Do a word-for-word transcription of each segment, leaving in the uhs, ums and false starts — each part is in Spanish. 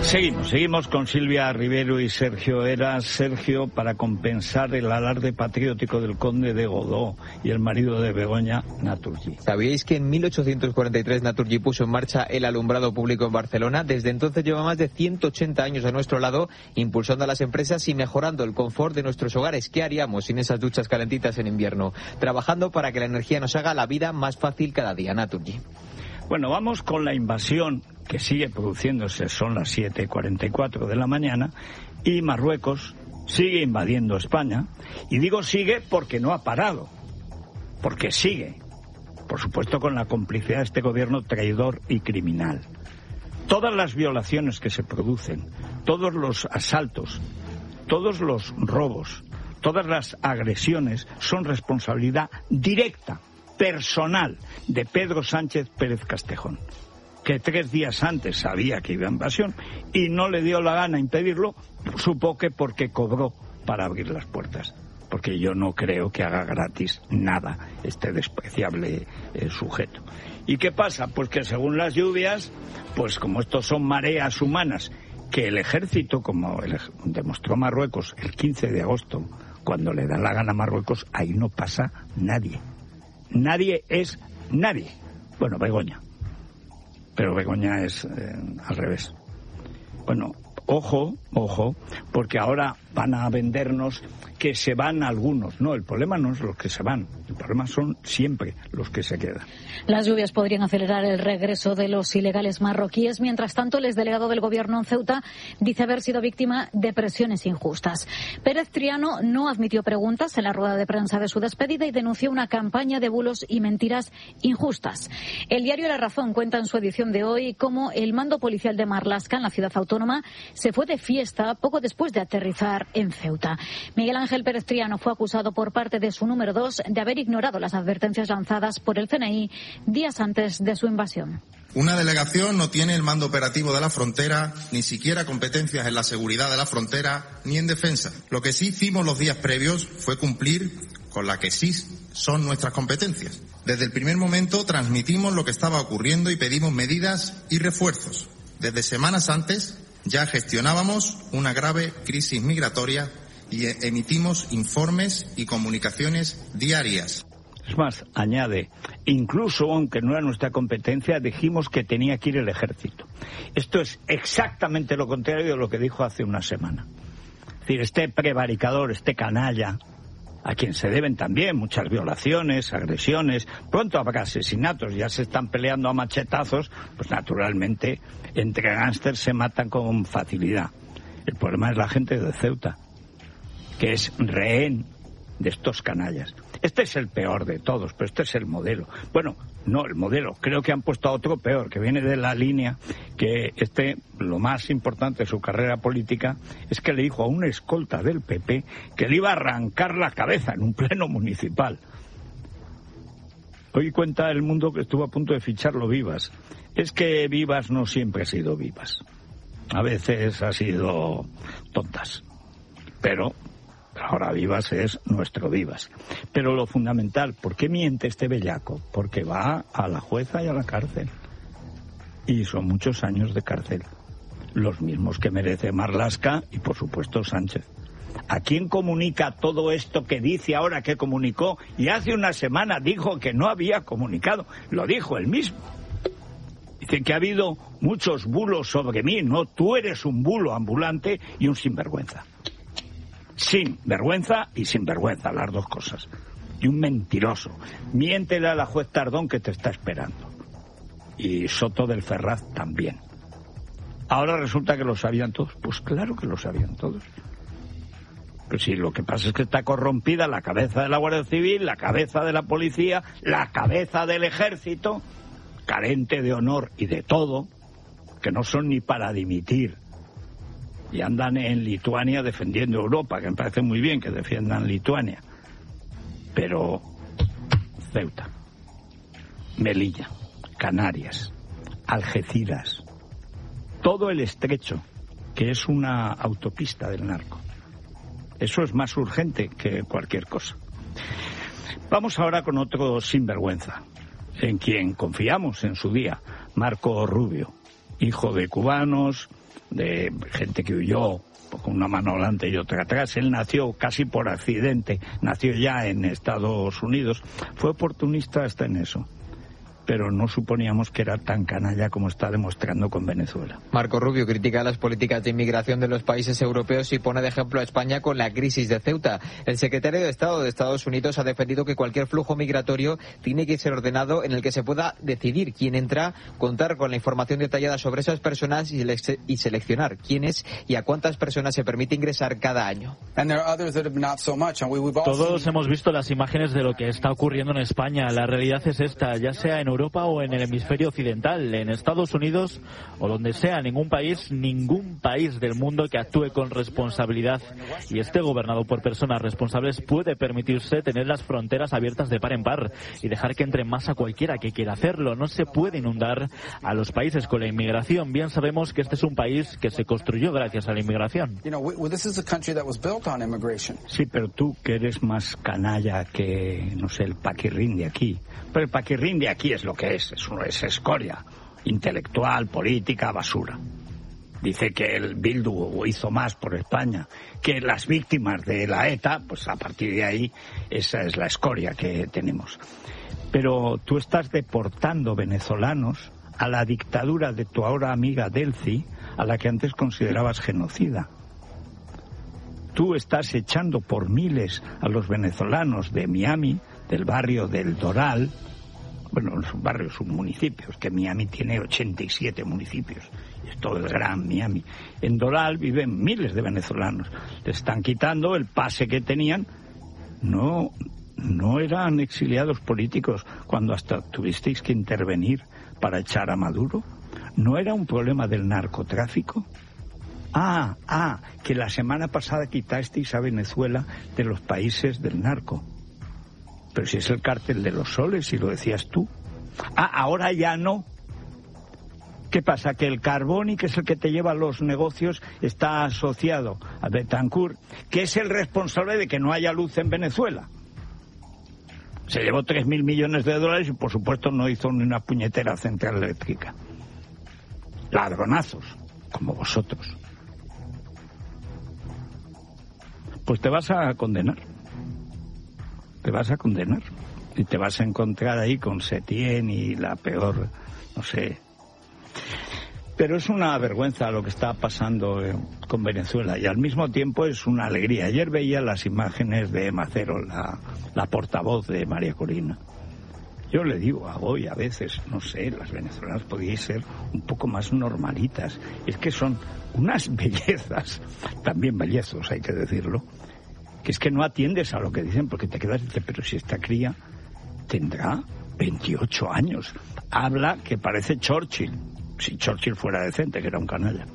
Seguimos, seguimos con Silvia Rivero y Sergio Eras. Sergio, para compensar el alarde patriótico del conde de Godó y el marido de Begoña, Naturgy. ¿Sabíais que en mil ochocientos cuarenta y tres Naturgy puso en marcha el alumbrado público en Barcelona? Desde entonces lleva más de ciento ochenta años a nuestro lado, impulsando a las empresas y mejorando el confort de nuestros hogares. ¿Qué haríamos sin esas duchas calentitas en invierno? Trabajando para que la energía nos haga la vida más fácil cada día. Naturgy. Bueno, vamos con la invasión que sigue produciéndose. Son las siete y cuarenta y cuatro de la mañana y Marruecos sigue invadiendo España. Y digo sigue porque no ha parado, porque sigue. Por supuesto con la complicidad de este gobierno traidor y criminal. Todas las violaciones que se producen, todos los asaltos, todos los robos, todas las agresiones son responsabilidad directa, personal, de Pedro Sánchez Pérez Castejón, que tres días antes sabía que iba a invasión y no le dio la gana impedirlo, supongo que porque cobró para abrir las puertas. Porque yo no creo que haga gratis nada este despreciable eh, sujeto. ¿Y qué pasa? Pues que según las lluvias, pues como estos son mareas humanas, que el ejército, como el, demostró Marruecos el quince de agosto, cuando le da la gana a Marruecos, ahí no pasa nadie. Nadie es nadie. Bueno, Begoña. Pero Begoña es eh, al revés. Bueno, ojo, ojo, porque ahora van a vendernos que se van algunos. No, el problema no es los que se van, el problema son siempre los que se quedan. Las lluvias podrían acelerar el regreso de los ilegales marroquíes. Mientras tanto, el exdelegado del gobierno en Ceuta dice haber sido víctima de presiones injustas. Pérez Triano no admitió preguntas en la rueda de prensa de su despedida y denunció una campaña de bulos y mentiras injustas. El diario La Razón cuenta en su edición de hoy cómo el mando policial de Marlaska, en la ciudad autónoma, se fue de fiesta poco después de aterrizar en Ceuta. Miguel Ángel Pérez Triano fue acusado por parte de su número dos de haber ignorado las advertencias lanzadas por el C N I días antes de su invasión. Una delegación no tiene el mando operativo de la frontera, ni siquiera competencias en la seguridad de la frontera, ni en defensa. Lo que sí hicimos los días previos fue cumplir con la que sí son nuestras competencias. Desde el primer momento transmitimos lo que estaba ocurriendo y pedimos medidas y refuerzos. Desde semanas antes ya gestionábamos una grave crisis migratoria y emitimos informes y comunicaciones diarias. Es más, añade, incluso aunque no era nuestra competencia, dijimos que tenía que ir el ejército. Esto es exactamente lo contrario de lo que dijo hace una semana. Es decir, este prevaricador, este canalla, a quien se deben también muchas violaciones, agresiones, pronto habrá asesinatos, ya se están peleando a machetazos, pues naturalmente entre gángsters se matan con facilidad. El problema es la gente de Ceuta, que es rehén de estos canallas. Este es el peor de todos, pero este es el modelo. Bueno, no el modelo, creo que han puesto a otro peor, que viene de la línea que este, lo más importante de su carrera política, es que le dijo a un escolta del P P que le iba a arrancar la cabeza en un pleno municipal. Hoy cuenta El Mundo que estuvo a punto de ficharlo Vivas. Es que Vivas no siempre ha sido Vivas. A veces ha sido tontas. Pero ahora Vivas es nuestro Vivas. Pero lo fundamental, ¿por qué miente este bellaco? Porque va a la jueza y a la cárcel. Y son muchos años de cárcel. Los mismos que merece Marlaska y, por supuesto, Sánchez. ¿A quién comunica todo esto que dice ahora que comunicó? Y hace una semana dijo que no había comunicado. Lo dijo él mismo. Dice que ha habido muchos bulos sobre mí. No, tú eres un bulo ambulante y un sinvergüenza. Sin vergüenza y sin vergüenza, las dos cosas. Y un mentiroso. Miéntele a la juez Tardón que te está esperando. Y Soto del Ferraz también. Ahora resulta que lo sabían todos. Pues claro que lo sabían todos. Pero sí, lo que pasa es que está corrompida la cabeza de la Guardia Civil, la cabeza de la policía, la cabeza del ejército, carente de honor y de todo, que no son ni para dimitir. Y andan en Lituania defendiendo Europa, que me parece muy bien que defiendan Lituania. Pero Ceuta, Melilla, Canarias, Algeciras, todo el estrecho, que es una autopista del narco. Eso es más urgente que cualquier cosa. Vamos ahora con otro sinvergüenza, en quien confiamos en su día, Marco Rubio. hijo de cubanos, de gente que huyó con una mano delante y otra atrás. Él nació casi por accidente, nació ya en Estados Unidos, fue oportunista hasta en eso, pero no suponíamos que era tan canalla como está demostrando con Venezuela. Marco Rubio critica las políticas de inmigración de los países europeos y pone de ejemplo a España con la crisis de Ceuta. El secretario de Estado de Estados Unidos ha defendido que cualquier flujo migratorio tiene que ser ordenado en el que se pueda decidir quién entra, contar con la información detallada sobre esas personas y, sele- y seleccionar quiénes y a cuántas personas se permite ingresar cada año. Todos hemos visto las imágenes de lo que está ocurriendo en España. La realidad es esta, ya sea en Europa o en el hemisferio occidental, en Estados Unidos o donde sea, ningún país, ningún país del mundo que actúe con responsabilidad y esté gobernado por personas responsables puede permitirse tener las fronteras abiertas de par en par y dejar que entre más a cualquiera que quiera hacerlo. No se puede inundar a los países con la inmigración. Bien sabemos que este es un país que se construyó gracias a la inmigración. Sí, pero tú que eres más canalla que, no sé, el paquirrín de aquí. Pero el paquirrín de aquí es lo que es, es, es escoria, intelectual, política, basura. Dice que el Bildu hizo más por España que las víctimas de la ETA, pues a partir de ahí esa es la escoria que tenemos. Pero tú estás deportando venezolanos a la dictadura de tu ahora amiga Delcy, a la que antes considerabas genocida. Tú estás echando por miles a los venezolanos de Miami, del barrio del Doral, bueno, los barrios, sus municipios, que Miami tiene ochenta y siete municipios, y es todo el gran Miami. En Doral viven miles de venezolanos, le están quitando el pase que tenían. No, no eran exiliados políticos cuando hasta tuvisteis que intervenir para echar a Maduro. ¿No era un problema del narcotráfico? Ah, ah, que la semana pasada quitasteis a Venezuela de los países del narco. Pero si es el cártel de los soles, si lo decías tú. Ah, ahora ya no. ¿Qué pasa? Que el Carboni, que es el que te lleva los negocios, está asociado a Betancourt, que es el responsable de que no haya luz en Venezuela. Se llevó tres mil millones de dólares y, por supuesto, no hizo ni una puñetera central eléctrica. Ladronazos, como vosotros. Pues te vas a condenar. Te vas a condenar. Y te vas a encontrar ahí con Setién y la peor, no sé. Pero es una vergüenza lo que está pasando con Venezuela y al mismo tiempo es una alegría. Ayer veía las imágenes de Macero, la, la portavoz de María Corina. Yo le digo a hoy a veces, no sé, las venezolanas podríais ser un poco más normalitas. Es que son unas bellezas, también bellezos hay que decirlo, que es que no atiendes a lo que dicen porque te quedas y dices, pero si esta cría tendrá veintiocho años, habla que parece Churchill, si Churchill fuera decente, que era un canalla.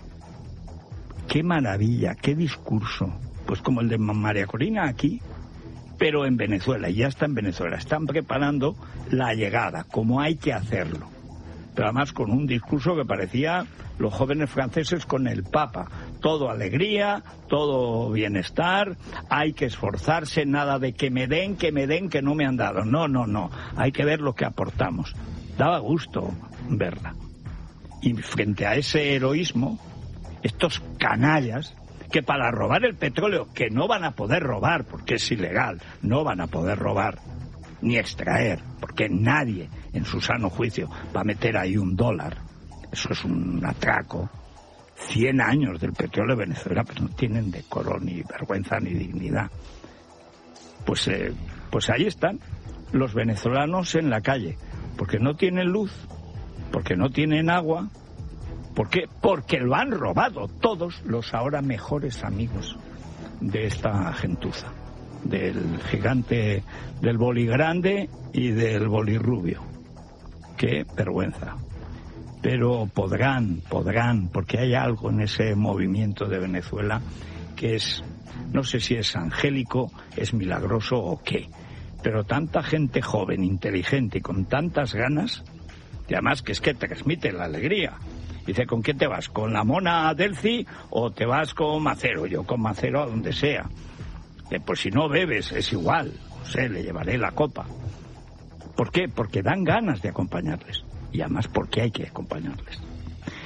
Qué maravilla, qué discurso, pues como el de María Corina aquí, pero en Venezuela, y ya está en Venezuela, están preparando la llegada, como hay que hacerlo. Pero además con un discurso que parecía los jóvenes franceses con el Papa. Todo alegría, todo bienestar, hay que esforzarse, nada de que me den, que me den, que no me han dado. No, no, no, hay que ver lo que aportamos. Daba gusto verla. Y frente a ese heroísmo, estos canallas, que para robar el petróleo, que no van a poder robar, porque es ilegal, no van a poder robar, ni extraer, porque nadie en su sano juicio va a meter ahí un dólar. Eso es un atraco. Cien años del petróleo de Venezuela, pero no tienen decoro, ni vergüenza, ni dignidad. Pues, eh, pues ahí están los venezolanos en la calle, porque no tienen luz, porque no tienen agua. ¿Por qué? Porque lo han robado todos los ahora mejores amigos de esta gentuza, del gigante del boli grande y del boli rubio. Qué vergüenza. Pero podrán, podrán, porque hay algo en ese movimiento de Venezuela que es, no sé si es angélico, es milagroso o qué, pero tanta gente joven, inteligente y con tantas ganas, y además que es que transmite la alegría. Dice, ¿con quién te vas? ¿Con la mona Delcy o te vas con Macero? Yo con Macero a donde sea. Eh, pues si no bebes, es igual, no sé, le llevaré la copa. ¿Por qué? Porque dan ganas de acompañarles. Y además porque hay que acompañarles.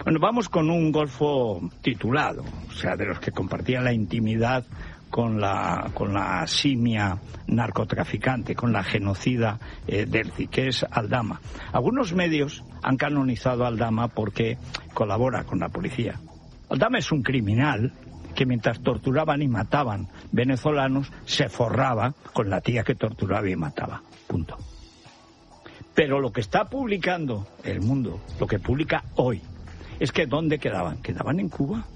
Bueno, vamos con un golfo titulado, o sea, de los que compartían la intimidad con la con la simia narcotraficante, con la genocida eh, Delcy, que es Aldama. Algunos medios han canonizado a Aldama porque colabora con la policía. Aldama es un criminal que mientras torturaban y mataban venezolanos, se forraba con la tía que torturaba y mataba. Punto. Pero lo que está publicando El Mundo, lo que publica hoy, es que ¿dónde quedaban? ¿Quedaban en Cuba?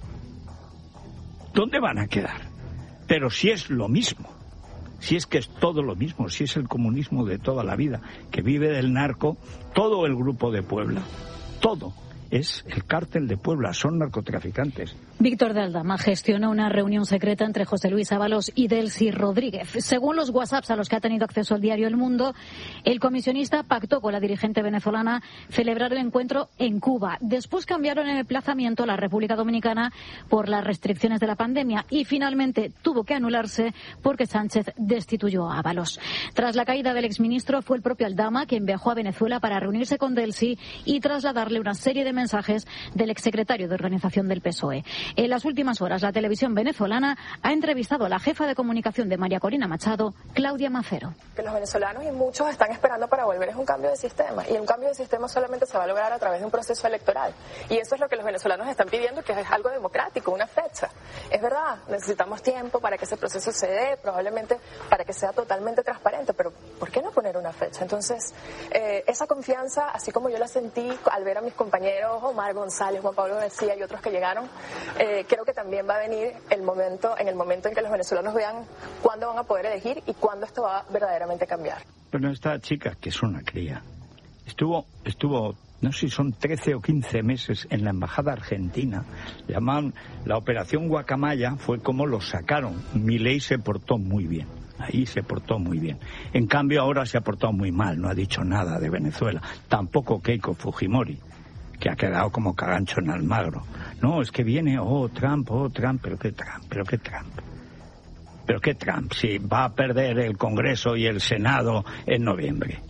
¿Dónde van a quedar? Pero si es lo mismo, si es que es todo lo mismo, si es el comunismo de toda la vida, que vive del narco, todo el grupo de Puebla, todo es el cártel de Puebla, son narcotraficantes. Víctor de Aldama gestionó una reunión secreta entre José Luis Ábalos y Delcy Rodríguez. Según los WhatsApps a los que ha tenido acceso el diario El Mundo, el comisionista pactó con la dirigente venezolana celebrar el encuentro en Cuba. Después cambiaron el emplazamiento a la República Dominicana por las restricciones de la pandemia y finalmente tuvo que anularse porque Sánchez destituyó a Ábalos. Tras la caída del exministro, fue el propio Aldama quien viajó a Venezuela para reunirse con Delcy y trasladarle una serie de mensajes del exsecretario de Organización del P S O E. En las últimas horas, la televisión venezolana ha entrevistado a la jefa de comunicación de María Corina Machado, Claudia Macero. Que los venezolanos y muchos están esperando para volver es un cambio de sistema, y un cambio de sistema solamente se va a lograr a través de un proceso electoral, y eso es lo que los venezolanos están pidiendo, que es algo democrático, una fecha. Es verdad, necesitamos tiempo para que ese proceso se dé, probablemente para que sea totalmente transparente, pero ¿por qué no poner una fecha? Entonces, eh, esa confianza, así como yo la sentí al ver a mis compañeros Omar González, Juan Pablo García y otros que llegaron, eh, creo que también va a venir el momento, en el momento en que los venezolanos vean cuándo van a poder elegir y cuándo esto va a verdaderamente cambiar. Pero esta chica, que es una cría, estuvo, estuvo, no sé si son trece o quince meses en la embajada argentina. Llamaban la operación Guacamaya, fue como lo sacaron. Milei se portó muy bien. Ahí se portó muy bien. En cambio ahora se ha portado muy mal, no ha dicho nada de Venezuela. Tampoco Keiko Fujimori, que ha quedado como cagancho en Almagro. No, es que viene, oh, Trump, oh, Trump, pero qué Trump, pero qué Trump. Pero qué Trump, si va a perder el Congreso y el Senado en noviembre.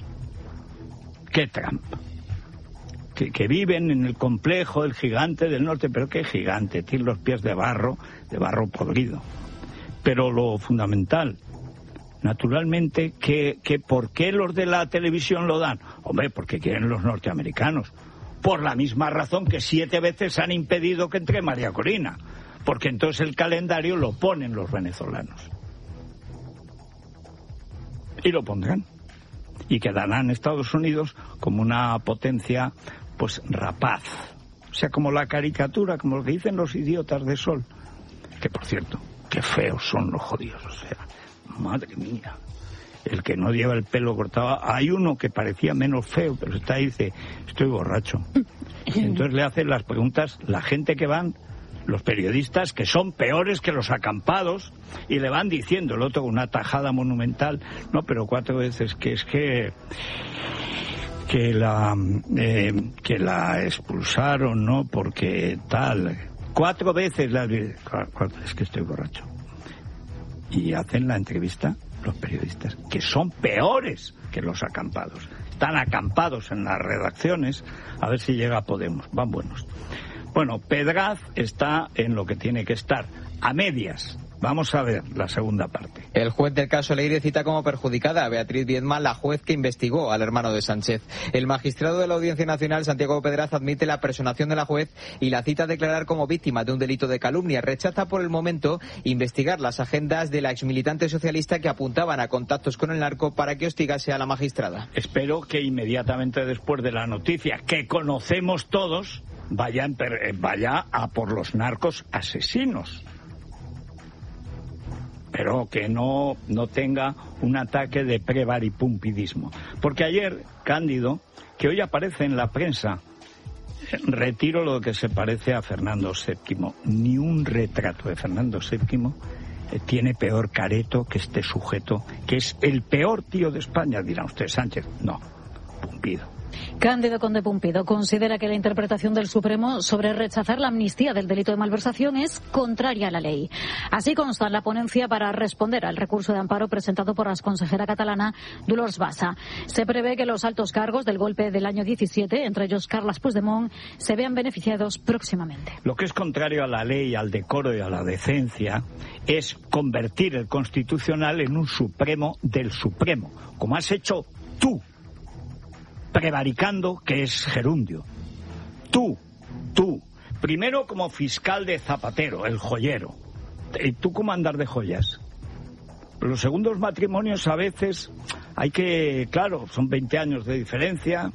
¿Qué Trump? Que, que viven en el complejo del gigante del norte, pero qué gigante, tiene los pies de barro, de barro podrido. Pero lo fundamental, naturalmente, que, que ¿por qué los de la televisión lo dan? Hombre, porque quieren los norteamericanos. Por la misma razón que siete veces han impedido que entre María Corina, porque entonces el calendario lo ponen los venezolanos. Y lo pondrán. Y quedarán Estados Unidos como una potencia, pues, rapaz. O sea, como la caricatura, como lo que dicen los idiotas de Sol. Que, por cierto, qué feos son los jodidos, o sea, madre mía. El que no lleva el pelo cortado, hay uno que parecía menos feo, pero está ahí y dice, estoy borracho. Entonces le hacen las preguntas la gente que van, los periodistas, que son peores que los acampados, y le van diciendo, el otro una tajada monumental, no, pero cuatro veces, que es que que la eh, que la expulsaron, no, porque tal, cuatro veces la, es que estoy borracho. Y hacen la entrevista los periodistas, que son peores que los acampados. Están acampados en las redacciones, a ver si llega Podemos, van buenos. Bueno, Pedraz está en lo que tiene que estar, a medias. Vamos a ver la segunda parte. El juez del caso Leire cita como perjudicada a Beatriz Viedma, la juez que investigó al hermano de Sánchez. El magistrado de la Audiencia Nacional, Santiago Pedraz, admite la personación de la juez y la cita a declarar como víctima de un delito de calumnia. Rechaza por el momento investigar las agendas de la exmilitante socialista que apuntaban a contactos con el narco para que hostigase a la magistrada. Espero que inmediatamente después de la noticia que conocemos todos, vaya, vaya a por los narcos asesinos. Pero que no, no tenga un ataque de prevaripumpidismo. Porque ayer, Cándido, que hoy aparece en la prensa, retiro lo que se parece a Fernando séptimo. Ni un retrato de Fernando séptimo eh, tiene peor careto que este sujeto, que es el peor tío de España, dirán ustedes, Sánchez. No, Pumpido. Cándido Conde Pumpido considera que la interpretación del Supremo sobre rechazar la amnistía del delito de malversación es contraria a la ley. Así consta en la ponencia para responder al recurso de amparo presentado por la consejera catalana Dolors Bassa. Se prevé que los altos cargos del golpe del año diecisiete, entre ellos Carles Puigdemont, se vean beneficiados próximamente. Lo que es contrario a la ley, al decoro y a la decencia es convertir el Constitucional en un Supremo del Supremo, como has hecho tú, prevaricando que es gerundio. Tú, tú, primero como fiscal de Zapatero, el joyero. ¿Y tú cómo andar de joyas? Los segundos matrimonios a veces hay que, claro, son veinte años de diferencia.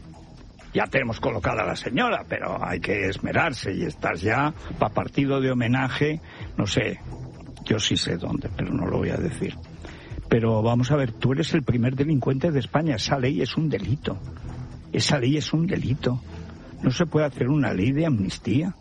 Ya tenemos colocada a la señora, pero hay que esmerarse y estás ya para partido de homenaje, no sé, yo sí sé dónde, pero no lo voy a decir. Pero vamos a ver, tú eres el primer delincuente de España. Esa ley es un delito. Esa ley es un delito. No se puede hacer una ley de amnistía.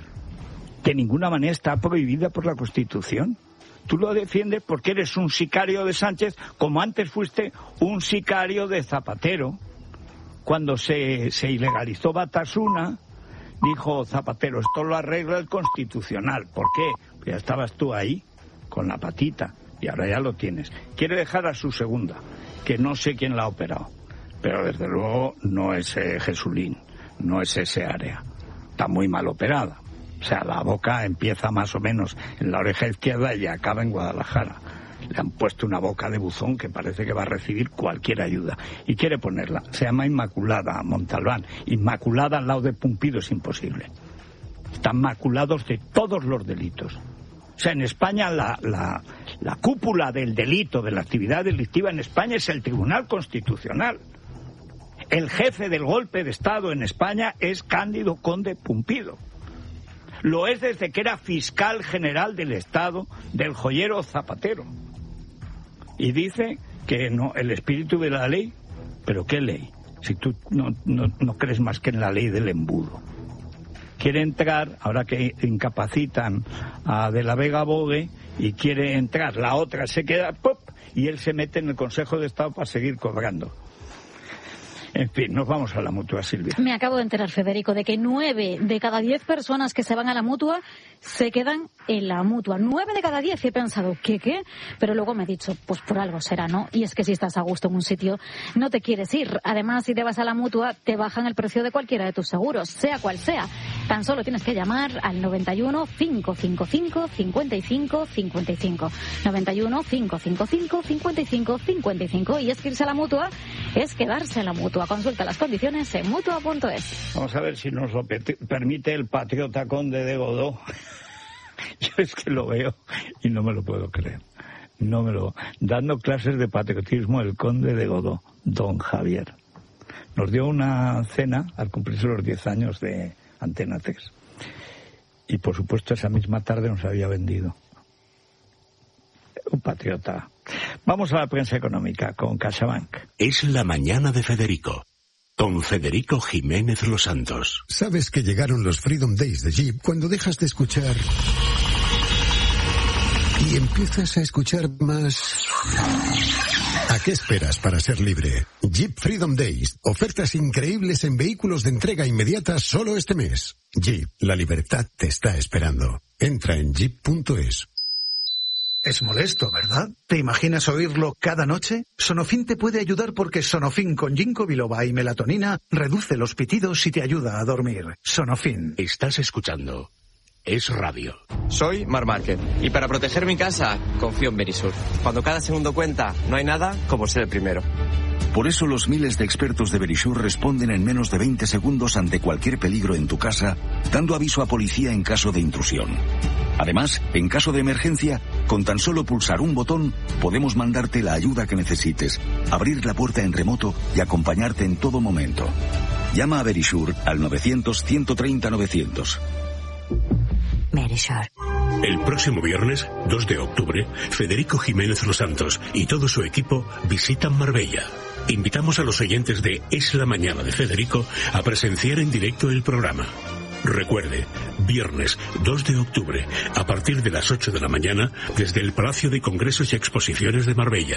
De ninguna manera está prohibida por la Constitución. Tú lo defiendes porque eres un sicario de Sánchez, como antes fuiste un sicario de Zapatero. Cuando se, se ilegalizó Batasuna, dijo Zapatero, esto lo arregla el Constitucional. ¿Por qué? Pues ya estabas tú ahí, con la patita. Y ahora ya lo tienes. Quiere dejar a su segunda, que no sé quién la ha operado, pero desde luego no es eh, Jesulín, no es ese área. Está muy mal operada. O sea, la boca empieza más o menos en la oreja izquierda y acaba en Guadalajara. Le han puesto una boca de buzón que parece que va a recibir cualquier ayuda. Y quiere ponerla. Se llama Inmaculada Montalbán. Inmaculada al lado de Pumpido es imposible. Están maculados de todos los delitos. O sea, en España la, la, la cúpula del delito, de la actividad delictiva en España es el Tribunal Constitucional. El jefe del golpe de Estado en España es Cándido Conde Pumpido. Lo es desde que era fiscal general del Estado del joyero Zapatero. Y dice que no, el espíritu de la ley, ¿pero qué ley? Si tú no, no, no crees más que en la ley del embudo. Quiere entrar, ahora que incapacitan a De la Vega Bogue, y quiere entrar, la otra se queda, ¡pop!, y él se mete en el Consejo de Estado para seguir cobrando. En fin, nos vamos a la Mutua, Silvia. Me acabo de enterar, Federico, de que nueve de cada diez personas que se van a la Mutua se quedan en la Mutua. Nueve de cada diez. Y he pensado, ¿qué, qué? Pero luego me he dicho, pues por algo será, ¿no? Y es que si estás a gusto en un sitio, no te quieres ir. Además, si te vas a la Mutua, te bajan el precio de cualquiera de tus seguros, sea cual sea. Tan solo tienes que llamar al noventa y uno, cinco cinco cinco, cincuenta y cinco cincuenta y cinco. noventa y uno, cinco cinco cinco, cincuenta y cinco cincuenta y cinco. Y es que irse a la Mutua es quedarse en la Mutua. Consulta las condiciones en mutua punto es. Vamos a ver si nos lo permite el patriota Conde de Godó. Yo es que lo veo y no me lo puedo creer. No me lo... Dando clases de patriotismo el Conde de Godó, don Javier. Nos dio una cena al cumplirse los diez años de Antena tres. Y por supuesto esa misma tarde nos había vendido. Un patriota. Vamos a la prensa económica con CaixaBank. Es la mañana de Federico, con Federico Jiménez Los Santos. Sabes que llegaron los Freedom Days de Jeep cuando dejas de escuchar y empiezas a escuchar más. ¿A qué esperas para ser libre? Jeep Freedom Days. Ofertas increíbles en vehículos de entrega inmediata solo este mes. Jeep, la libertad te está esperando. Entra en jeep punto es. Es molesto, ¿verdad? ¿Te imaginas oírlo cada noche? Sonofin te puede ayudar porque Sonofin con ginkgo biloba y melatonina reduce los pitidos y te ayuda a dormir. Sonofin. Estás escuchando Es Radio. Soy Mar Márquez y para proteger mi casa confío en Verisur. Cuando cada segundo cuenta, no hay nada como ser el primero. Por eso los miles de expertos de Verisur responden en menos de veinte segundos ante cualquier peligro en tu casa, dando aviso a policía en caso de intrusión. Además, en caso de emergencia, con tan solo pulsar un botón, podemos mandarte la ayuda que necesites, abrir la puerta en remoto y acompañarte en todo momento. Llama a Verisur al novecientos, ciento treinta, novecientos. Verisur. El próximo viernes, dos de octubre, Federico Jiménez Los Santos y todo su equipo visitan Marbella. Invitamos a los oyentes de Es la Mañana de Federico a presenciar en directo el programa. Recuerde, viernes dos de octubre, a partir de las ocho de la mañana, desde el Palacio de Congresos y Exposiciones de Marbella.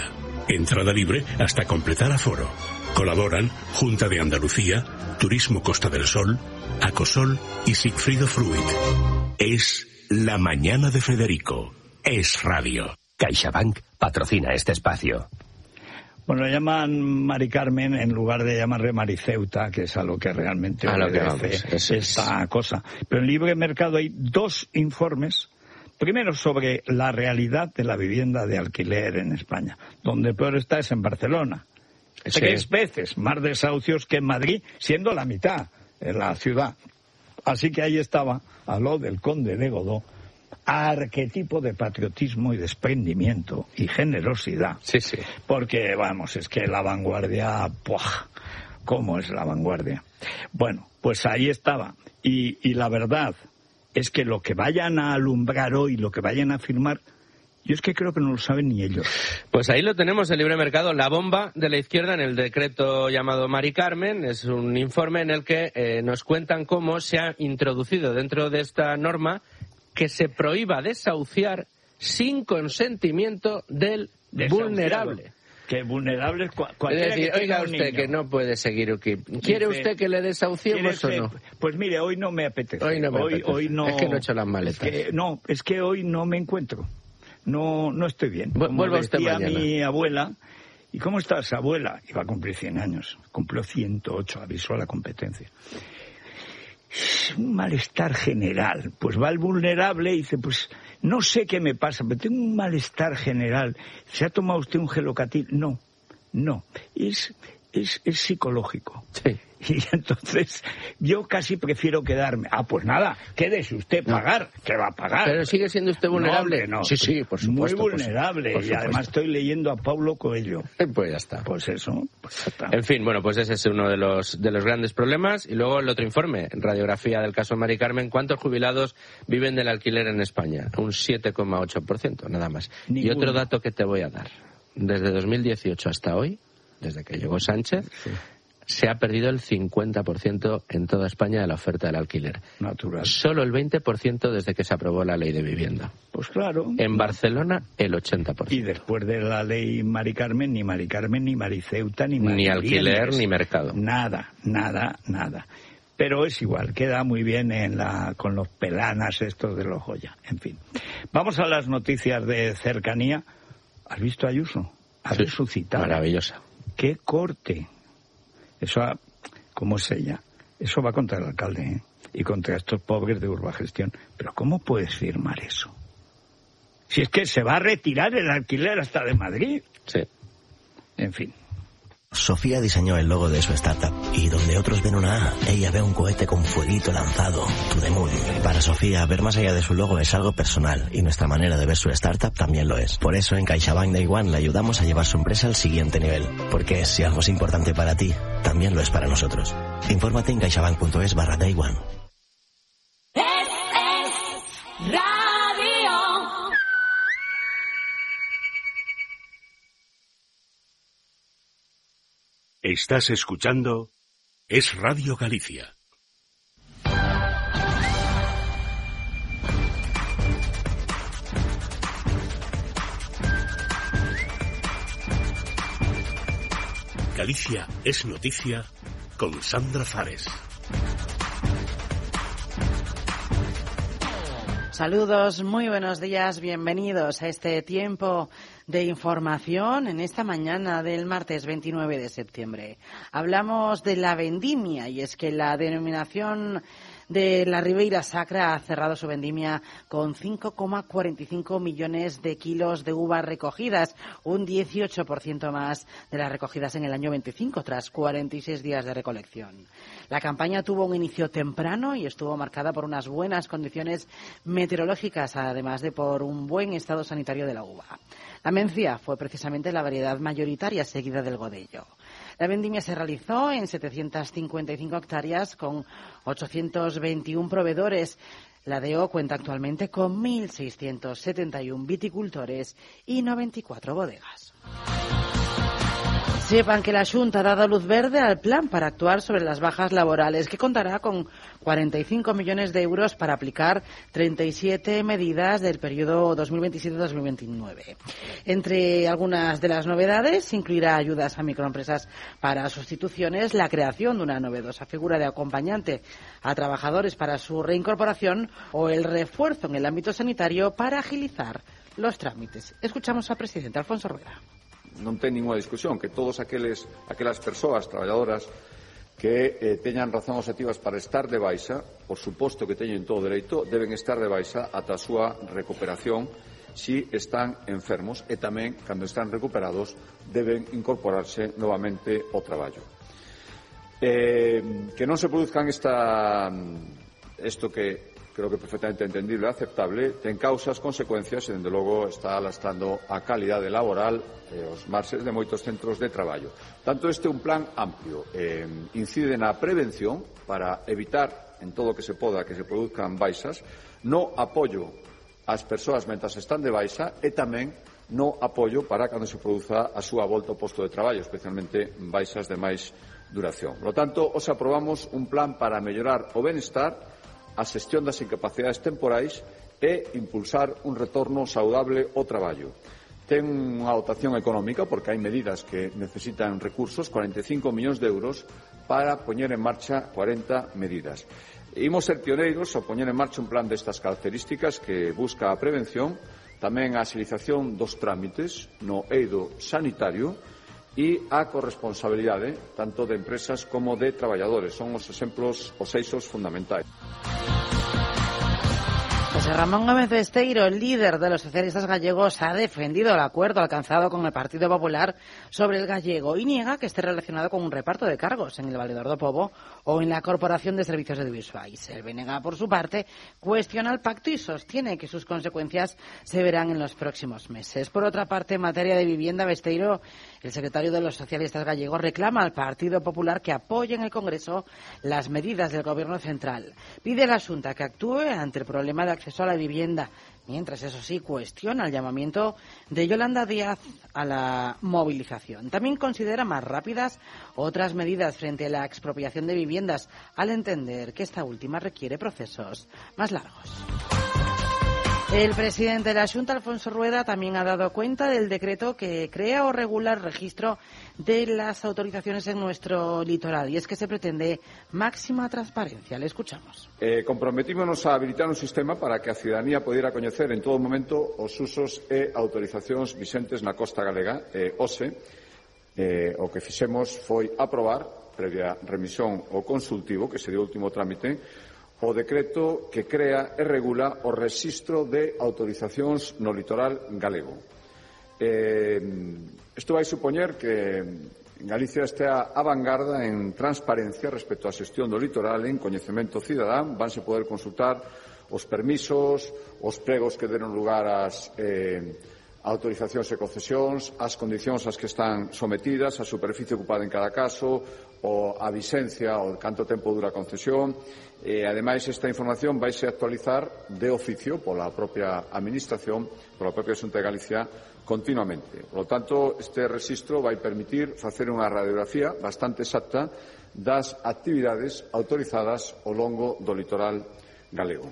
Entrada libre hasta completar aforo. Colaboran Junta de Andalucía, Turismo Costa del Sol, Acosol y Sigfrido Fruit. Es La Mañana de Federico. Es radio. CaixaBank patrocina este espacio. Bueno, le llaman Mari Carmen en lugar de llamarle Mariceuta, que es a lo que realmente a lo que vamos, obedece esta cosa. Pero en Libre Mercado hay dos informes. Primero, sobre la realidad de la vivienda de alquiler en España. Donde peor está es en Barcelona. Sí. Tres veces más desahucios que en Madrid, siendo la mitad en la ciudad. Así que ahí estaba, habló del conde de Godó, arquetipo de patriotismo y desprendimiento y generosidad. Sí, sí. Porque, vamos, es que la vanguardia, ¡puah! ¿Cómo es la vanguardia? Bueno, pues ahí estaba. Y, y la verdad es que lo que vayan a alumbrar hoy, lo que vayan a firmar, yo es que creo que no lo saben ni ellos. Pues ahí lo tenemos, el Libre Mercado, la bomba de la izquierda en el decreto llamado Mari Carmen. Es un informe en el que eh, nos cuentan cómo se ha introducido dentro de esta norma que se prohíba desahuciar sin consentimiento del vulnerable. Que vulnerable es cua- Es decir, que oiga usted niño. que no puede seguir aquí. ¿Quiere Dice, usted que le desahuciemos o no? Pues mire, hoy no me apetece. Hoy no me hoy, apetece. Hoy no, es que no he hecho las maletas. Es que, no, es que hoy no me encuentro. No, no estoy bien. Vu- Como vuelva usted decía mañana. mi abuela, ¿y cómo estás, abuela? Iba a cumplir cien años. Cumplió ciento ocho, avisó a la competencia. Es un malestar general. Pues va el vulnerable y dice, pues no sé qué me pasa, pero tengo un malestar general. ¿Se ha tomado usted un gelocatil? No, no. Es, es, es psicológico. Sí. Y entonces yo casi prefiero quedarme. Ah, pues nada, quédese usted, pagar, que va a pagar. Pero sigue siendo usted vulnerable. No, hombre, no. Sí, sí, por supuesto. Muy vulnerable. Por su- por y además supuesto. estoy leyendo a Paulo Coelho. Pues ya está. Pues eso, pues ya está. En fin, bueno, pues ese es uno de los de los grandes problemas. Y luego el otro informe, radiografía del caso Mari Carmen. ¿Cuántos jubilados viven del alquiler en España? Un siete coma ocho por ciento, nada más. Ninguno. Y otro dato que te voy a dar. Desde dos mil dieciocho hasta hoy, desde que llegó Sánchez, Sí. se ha perdido el cincuenta por ciento en toda España de la oferta del alquiler. Natural. Solo el veinte por ciento desde que se aprobó la ley de vivienda. Pues claro. En Barcelona, el ochenta por Y ciento. después de la ley Mari Carmen, ni Mari Carmen, ni Mariceuta, ni Ni alquiler, Maribrienes. ni mercado. Nada, nada, nada. Pero es igual, queda muy bien en la, con los pelanas estos de los Goya. En fin. Vamos a las noticias de cercanía. ¿Has visto a Ayuso? Ha Sí, resucitado. maravillosa. ¡Qué corte! Eso, ha- ¿cómo es ella? Eso va contra el alcalde, ¿eh? Y contra estos pobres de Urbagestión. Pero ¿cómo puedes firmar eso? Si es que se va a retirar el alquiler hasta de Madrid. Sí. En fin. Sofía diseñó el logo de su startup y donde otros ven una A, ella ve un cohete con fueguito lanzado, to the moon. Para Sofía, ver más allá de su logo es algo personal y nuestra manera de ver su startup también lo es. Por eso en CaixaBank Day One le ayudamos a llevar su empresa al siguiente nivel. Porque si algo es importante para ti, también lo es para nosotros. Infórmate en caixabank.es barra Day One. Estás escuchando Es Radio Galicia. Galicia es noticia con Sandra Fares. Saludos, muy buenos días, bienvenidos a este tiempo de información en esta mañana del martes veintinueve de septiembre. Hablamos de la vendimia y es que la denominación de la Ribeira Sacra ha cerrado su vendimia con cinco coma cuarenta y cinco millones de kilos de uvas recogidas, un dieciocho por ciento más de las recogidas en el año veinticinco, tras cuarenta y seis días de recolección. La campaña tuvo un inicio temprano y estuvo marcada por unas buenas condiciones meteorológicas, además de por un buen estado sanitario de la uva. La mencia fue precisamente la variedad mayoritaria, seguida del godello. La vendimia se realizó en setecientas cincuenta y cinco hectáreas con ochocientos veintiuno proveedores. La D O cuenta actualmente con mil seiscientos setenta y uno viticultores y noventa y cuatro bodegas. Sepan que la Xunta ha dado luz verde al plan para actuar sobre las bajas laborales, que contará con cuarenta y cinco millones de euros para aplicar treinta y siete medidas del periodo dos mil veintisiete dos mil veintinueve. Entre algunas de las novedades, incluirá ayudas a microempresas para sustituciones, la creación de una novedosa figura de acompañante a trabajadores para su reincorporación o el refuerzo en el ámbito sanitario para agilizar los trámites. Escuchamos al presidente Alfonso Rueda. Non ten ninguna discusión que todos aqueles, aquelas persoas traballadoras que eh, teñan razón objetivas para estar de baixa, por suposto que teñen todo o dereito, deben estar de baixa ata a súa recuperación si están enfermos e tamén, cando están recuperados, deben incorporarse novamente ao traballo. Eh, que non se produzcan esta, isto que creo que perfectamente entendible e aceptable, ten causas, consecuencias e, dende logo, está lastrando a calidade laboral e os marxes de moitos centros de traballo. Tanto este é un plan amplio, eh, incide na prevención para evitar, en todo o que se poda, que se produzcan baixas, no apoio ás persoas mentras están de baixa e tamén no apoio para cando se produza a súa volta ao posto de traballo, especialmente baixas de máis duración. Por lo tanto, os aprobamos un plan para mellorar o benestar, a xestión das incapacidades temporais e impulsar un retorno saudable ao traballo. Ten unha dotación económica porque hai medidas que necesitan recursos, cuarenta y cinco millóns de euros, para poñer en marcha cuarenta medidas. Imos ser pioneiros ao poñer en marcha un plan destas características que busca a prevención, tamén a agilización dos trámites no eido sanitario e a corresponsabilidade tanto de empresas como de traballadores. Son os exemplos, os eixos fundamentais. José Ramón Gómez Besteiro, el líder de los socialistas gallegos, ha defendido el acuerdo alcanzado con el Partido Popular sobre el gallego y niega que esté relacionado con un reparto de cargos en el Valedor do Pobo o en la Corporación de Servicios Audiovisuais. El B N G, por su parte, cuestiona el pacto y sostiene que sus consecuencias se verán en los próximos meses. Por otra parte, en materia de vivienda, Besteiro, el secretario de los socialistas gallegos, reclama al Partido Popular que apoye en el Congreso las medidas del Gobierno central. Pide a la Xunta que actúe ante el problema de acceso a la vivienda, mientras, eso sí, cuestiona el llamamiento de Yolanda Díaz a la movilización. También considera más rápidas otras medidas frente a la expropiación de viviendas, al entender que esta última requiere procesos más largos. El presidente de la Xunta, Alfonso Rueda, también ha dado cuenta del decreto que crea o regula el registro de las autorizaciones en nuestro litoral, y es que se pretende máxima transparencia. Le escuchamos. Eh, comprometímonos a habilitar un sistema para que a ciudadanía pudiera coñecer en todo momento os usos e autorizacións vixentes na costa galega. Eh, hoxe, eh, o que fixemos foi aprobar, previa remisión ao consultivo, que sería o último trámite, o decreto que crea e regula o rexistro de autorizacións no litoral galego. Eh, isto vai supoñer que Galicia estea a vanguarda en transparencia respecto á xestión do litoral en coñecemento cidadán. Vanse poder consultar os permisos, os pregos que deron lugar ás eh, autorizacións e concesións, as condicións ás que están sometidas, a superficie ocupada en cada caso, o a vixencia, o canto tempo dura a concesión. E, ademais, esta información vaise actualizar de oficio pola propia Administración, pola propia Xunta de Galicia, continuamente. Por lo tanto, este rexistro vai permitir facer unha radiografía bastante exacta das actividades autorizadas ao longo do litoral galego.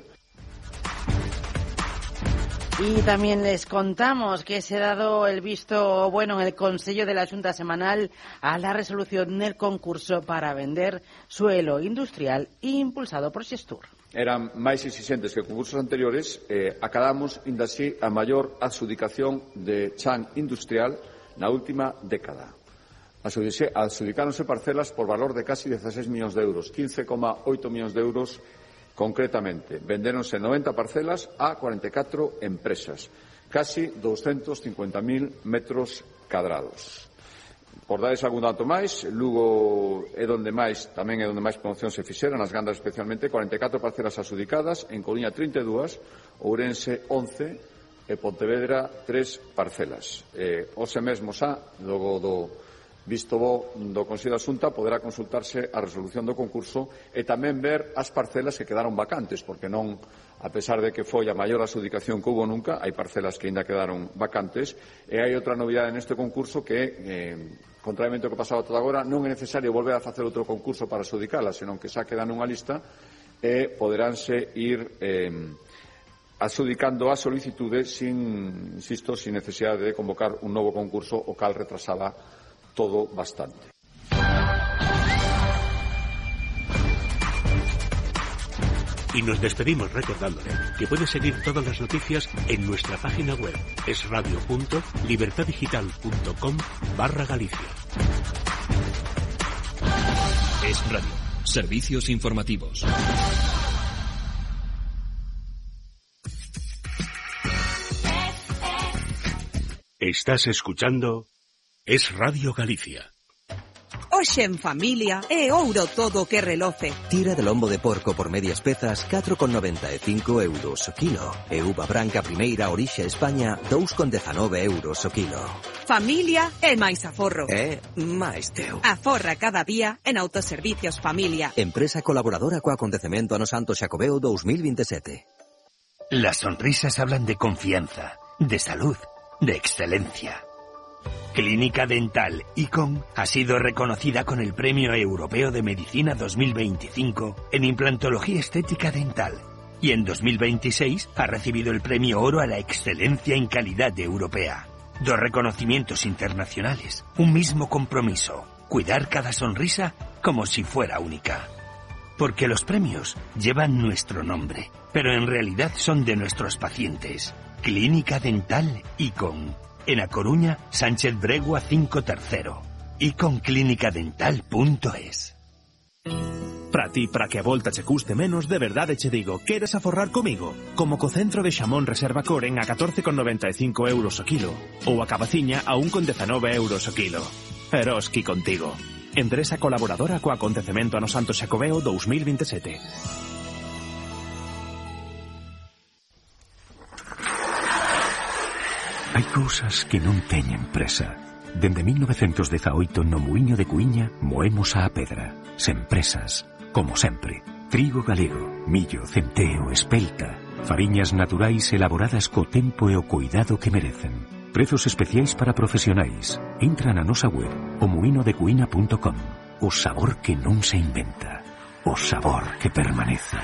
Y también les contamos que se ha dado el visto bueno en el Consejo de la Xunta semanal a la resolución del concurso para vender suelo industrial impulsado por Xestur. Eran máis exixentes que concursos anteriores, eh, acadamos, inda así, a maior adjudicación de chan industrial na última década. Adjudicáronse parcelas por valor de casi dieciséis millóns de euros, quince coma oito millóns de euros concretamente. Vendéronse noventa parcelas a cuarenta y catro empresas, casi doscientos cincuenta mil metros cadrados. Por darles algún dato máis, Lugo é donde máis, tamén é onde máis promoción se fixeron, nas Gandas especialmente, cuarenta y catro parcelas adjudicadas, en Coruña trinta y dúas, Ourense once e Pontevedra tres parcelas. Eh, ose mesmo xa, logo do Visto do Consello da Xunta, poderá consultarse a resolución do concurso e tamén ver as parcelas que quedaron vacantes, porque non, a pesar de que foi a maior adxudicación que hubo nunca, hai parcelas que ainda quedaron vacantes, e hai outra novidade neste concurso que, eh, contrariamente ao que pasaba todo agora, non é necesario volver a facer outro concurso para adxudicala, senón que xa queda nunha lista e poderánse ir eh, adxudicando as solicitudes sin, insisto, sin necesidade de convocar un novo concurso, o cal retrasaba todo bastante. Y nos despedimos recordándole que puede seguir todas las noticias en nuestra página web esradio punto libertadigital punto com barra Galicia. Es Radio. Servicios informativos. Estás escuchando Es Radio Galicia. Hoxe en familia é ouro todo que reloce. Tira de lombo de porco por medias pezas catro con noventa e cinco euros o kilo. E uva branca primeira orixe España dous con dezanove euros o kilo. Familia é máis aforro. É máis teu. Aforra cada día en Autoservicios Familia. Empresa colaboradora co acontecemento ano Santo Xacobeo dos mil veintisiete. Las sonrisas hablan de confianza, de salud, de excelencia. Clínica Dental Icon ha sido reconocida con el Premio Europeo de Medicina dos mil veinticinco en implantología estética dental y en dos mil veintiséis ha recibido el Premio Oro a la Excelencia en Calidad Europea. Dos reconocimientos internacionales, un mismo compromiso, cuidar cada sonrisa como si fuera única. Porque los premios llevan nuestro nombre, pero en realidad son de nuestros pacientes. Clínica Dental Icon. En A Coruña, Sánchez Bregua cinco tercero. Y con clínica dental punto es. Para ti, para que a volta che custe menos, de verdade che digo, queres aforrar comigo? Como co centro de xamón Reserva Coren a catorce con noventa e cinco euros o kilo. Ou a cabaciña a un con dezanove euros o kilo. Eroski contigo. Empresa colaboradora co acontecemento ano Santo Xacobeo dos mil veintisiete. Hai cousas que non teñen presa. Dende mil novecentos dezaoito no Muiño de Cuíña moemos a pedra. Sen presas, como sempre. Trigo galego, millo, centeo, espelta. Fariñas naturais elaboradas co tempo e o cuidado que merecen. Prezos especiais para profesionais. Entra na nosa web o muino de cuína punto com. O sabor que non se inventa. O sabor que permanece.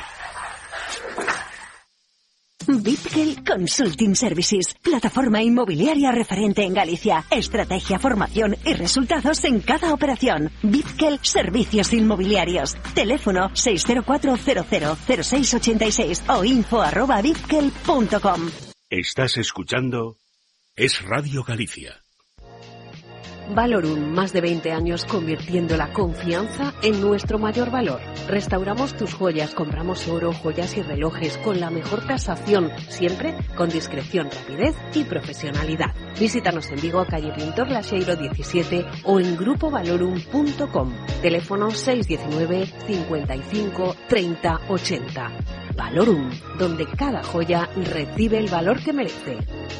Bitgel Consulting Services, plataforma inmobiliaria referente en Galicia. Estrategia, formación y resultados en cada operación. Bitgel Servicios Inmobiliarios. Teléfono seis cero cuatro cero cero cero seis ocho seis o info arroba bitgel punto com. Estás escuchando Es Radio Galicia. Valorum, más de veinte años convirtiendo la confianza en nuestro mayor valor. Restauramos tus joyas, compramos oro, joyas y relojes con la mejor tasación, siempre con discreción, rapidez y profesionalidad. Visítanos en Vigo, calle Pintor Laxeiro diecisiete o en grupo valorum punto com. Teléfono seis uno nueve, cincuenta y cinco, treinta, ochenta. Valorum, donde cada joya recibe el valor que merece.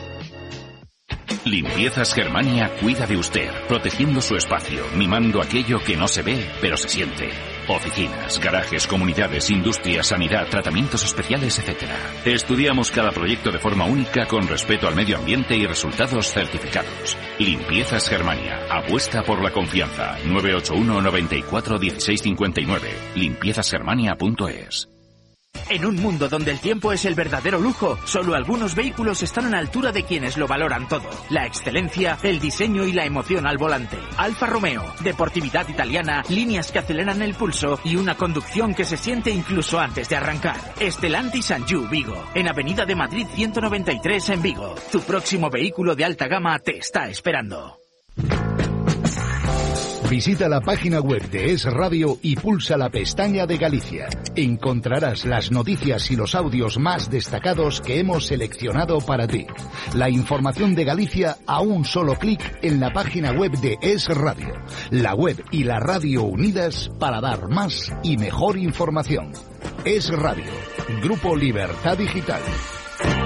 Limpiezas Germania cuida de usted, protegiendo su espacio, mimando aquello que no se ve, pero se siente. Oficinas, garajes, comunidades, industria, sanidad, tratamientos especiales, etcétera. Estudiamos cada proyecto de forma única con respeto al medio ambiente y resultados certificados. Limpiezas Germania, apuesta por la confianza. nueve ocho uno, noventa y cuatro, dieciséis cincuenta y nueve. limpiezas germania punto es. En un mundo donde el tiempo es el verdadero lujo, solo algunos vehículos están a la altura de quienes lo valoran todo. La excelencia, el diseño y la emoción al volante. Alfa Romeo, deportividad italiana, líneas que aceleran el pulso y una conducción que se siente incluso antes de arrancar. Stellantis Anjou Vigo, en Avenida de Madrid ciento noventa y tres en Vigo. Tu próximo vehículo de alta gama te está esperando. Visita la página web de Es Radio y pulsa la pestaña de Galicia. Encontrarás las noticias y los audios más destacados que hemos seleccionado para ti. La información de Galicia a un solo clic en la página web de Es Radio. La web y la radio unidas para dar más y mejor información. Es Radio, Grupo Libertad Digital.